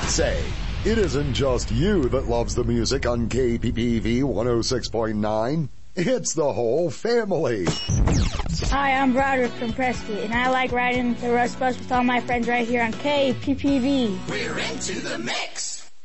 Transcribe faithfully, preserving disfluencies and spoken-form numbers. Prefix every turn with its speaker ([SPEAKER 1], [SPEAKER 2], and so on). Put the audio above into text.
[SPEAKER 1] Say, it isn't just you that loves the music on K P P V one oh six point nine. It's the whole family.
[SPEAKER 2] Hi, I'm Broderick from Prescott, and I like riding the Rust Bus with all my friends right here on K P P V.
[SPEAKER 3] We're into the mix.